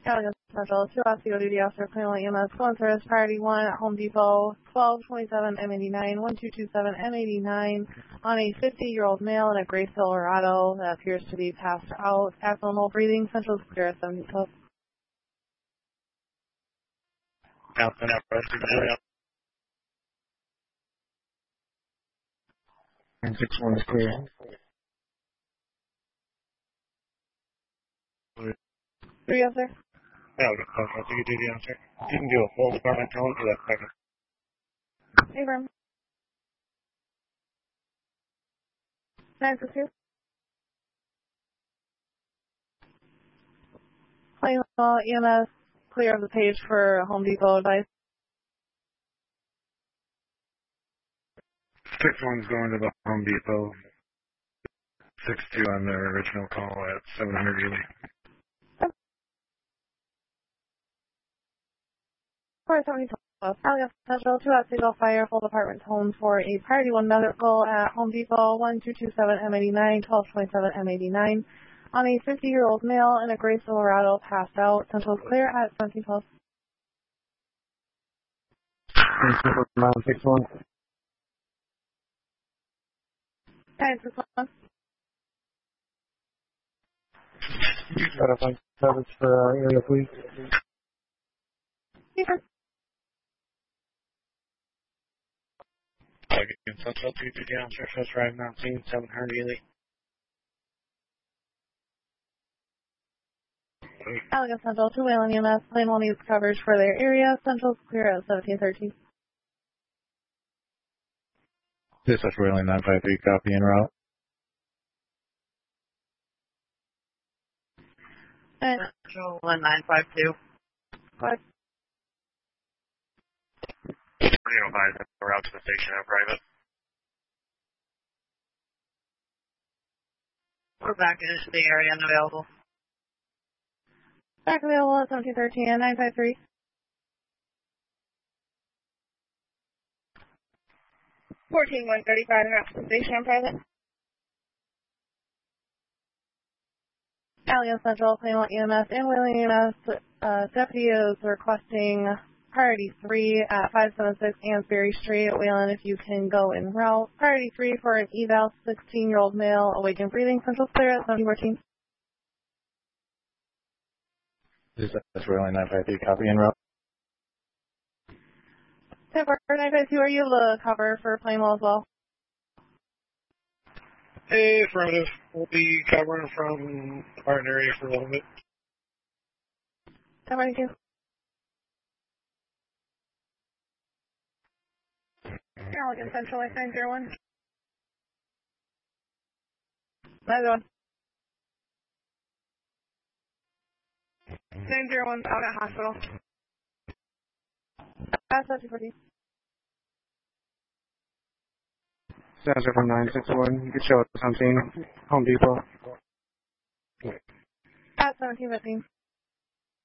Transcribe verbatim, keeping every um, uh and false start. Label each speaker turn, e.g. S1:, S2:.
S1: Allegan Central, two Osceola Duty Officer, Cleveland E M S, Flint Service, Priority one at Home Depot, twelve twenty-seven M eighty-nine, one two two seven M eighty-nine, on a fifty-year-old male in a gray Silverado that appears to be passed out. Abnormal breathing, Central is clear at seventy twelve.
S2: And six one is clear.
S1: Three, yes, sir.
S3: Yeah, I'll take a duty answer. You can do a full department tone for that second.
S1: Abram. nine six two. Plainville E M S, clear of the page for Home Depot advice.
S3: Six one's going to the Home Depot. Six two on their original call at seven hundred Ely.
S1: four seventy twelve. Allegan Central, two Osceola Fire, full department tone for a Priority one medical at Home Depot, one two two seven M eighty-nine, twelve twenty-seven M eighty-nine, on a fifty-year-old male in a gray Silverado passed out. Central is clear at seventeen twelve.
S2: nine six one.
S1: nine six one.
S2: Got a bunch of coverage for uh, area, please.
S1: Here.
S3: Allegan Central, two duty answer, first right mounting, seven hundred Ely.
S1: Allegan Central, two Wayland E M S, Plane one needs coverage for their area. Central is clear at seventeen thirteen.
S2: This is Wayland nine five three, copy en route.
S1: Central one nine five two. Go ahead.
S3: three oh five, we're out to the station at private.
S1: We're back into the area and available. Back available at seventeen thirteen and nine five three. fourteen one thirty-five, and out to the station on private. Allegan Central, Plainville E M S, and Wayland E M S, uh, deputy is requesting Priority three at five seven six Ansbury Street, Wayland, if you can go en route. Priority three for an eval, sixteen-year-old male, awake and breathing. Central clear at seventeen fourteen.
S2: This is Wayland nine five three, copy en route.
S1: ten four nine five two, are you able to cover for Plainville as well?
S3: Hey, affirmative. We'll be covering from the Barton area for a little bit.
S1: ten forty-two. Allegan Central, nine zero one. nine zero one. nine zero one, out at hospital. That's seventeen fourteen.
S2: Sensor from nine six one, you can show us something. Home Depot.
S1: At seventeen fifteen.